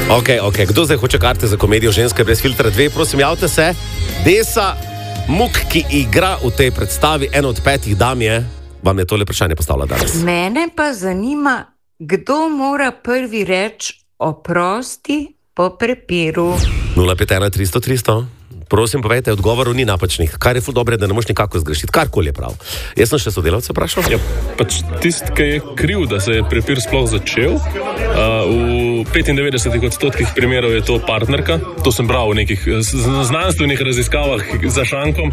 Ok, kdo zdaj hoče karte za komedijo Ženske brez filtra 2? Prosim, javite se. Desa Muk, ki igra v tej predstavi, eno od 5 dam je, vam je tole vprašanje postavila danes. Mene pa zanima, kdo mora prvi reči oprosti po prepiru. 051 300 300. Prosim, povejte, odgovorov ni napačnih. Kar je ful dobre, da ne moš nikako zgrešiti. Karkoli je prav. Jaz sem še sodelavce vprašal. Ja, pač tisti, ki je kriv, da se je prepir sploh začel. V 95% primerov je to partnerka. To sem bral v nekih znanstvenih raziskavah za šankom.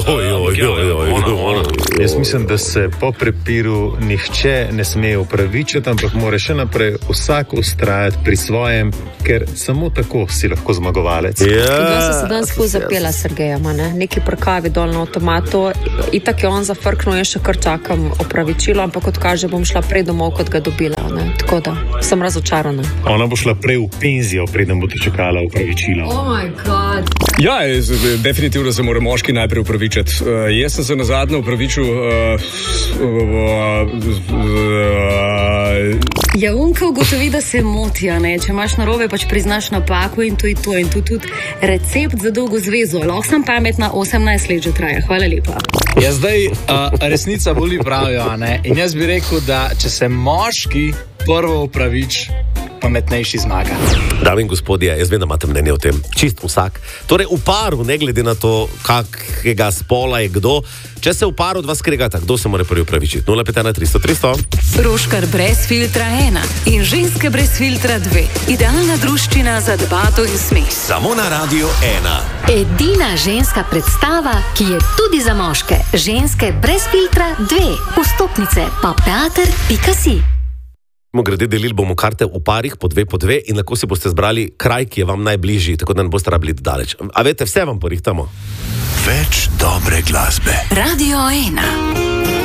Jaz mislim, da se po prepiru nihče ne sme upravičiti, ampak mora še naprej vsak ustrajati pri svojem, ker samo tako si lahko zmagovalec. Zapela Sergeja, neki prkavi dol na avtomatu, itak je on zafrknul, jaz še kar čakam opravičilo, ampak kot kaže, bom šla prej domov, kot ga dobila, tako da sem razočarana. Ona bo šla prej v penzijo, preden bo čakala opravičilo. Oh my god. Ja, definitivno se mora moški najprej opravičiti. Jaz sem se nazadnje opravičil Ja, unka ugotovi, da se motijo, če imaš narobe, pač priznaš napako in to je to. In tu tudi recept za dolgo zvezo. Lahko sem pametna, 18 let že traja. Hvala lepa. Ja, zdaj resnica boli, pravijo, in jaz bi rekel, da če se moški prvo opravič, pametnejši zmaga. Dame in gospodje, jaz vem, da imate mnenje o tem. Čist vsak. Torej, v paru, ne glede na to, kakega spola je kdo, če se v paru dva skregata, kdo se mora prvi upravičiti? 051 300 300. Roškar brez filtra 1 in Ženske brez filtra 2. Idealna druščina za debato in smes. Samo na Radio 1. Edina ženska predstava, ki je tudi za moške. Ženske brez filtra 2. Vstopnice pa teater.si. Grede delili bomo karte v parih po 2 in lahko si boste zbrali kraj, ki je vam najbližji, tako da ne boste rabili daleč. A veste, vse vam porihtamo. Več dobre glasbe. Radio 1.